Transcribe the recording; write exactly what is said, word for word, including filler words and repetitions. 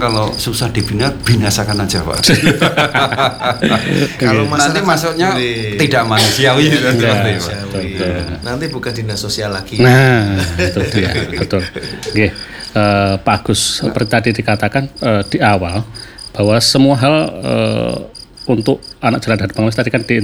kalau susah dibina, binasakan aja Pak. Kalau nanti masuknya boleh. tidak manusiawi, Tidak nanti, manusiawi. Nanti bukan dinas sosial lagi. Nah, itu dia, betul. Oke, uh, Pak Agus, seperti tadi dikatakan uh, di awal bahwa semua hal uh, untuk anak jalanan dan pengemis tadi kan di